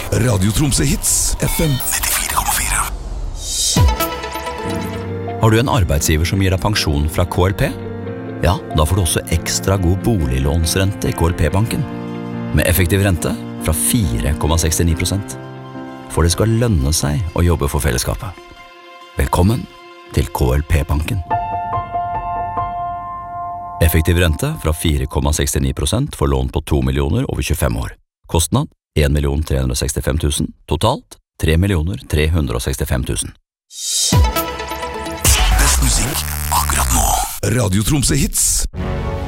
Radio Tromsø Hits, FM 94,4. Har du en arbeidsgiver som gir deg pensjon fra KLP? Ja, da får du også ekstra god boliglånsrente i KLP-banken. Med effektiv rente fra 4,69%. For det skal lønne seg å jobbe for fellesskapet. Velkommen til KLP-banken. Effektiv rente fra 4,69% for lån på 2 millioner over 25 år. Kostnad 1 365 000, totalt 3 365 000. Best musikk akkurat nå. Radio Tromsø Hits.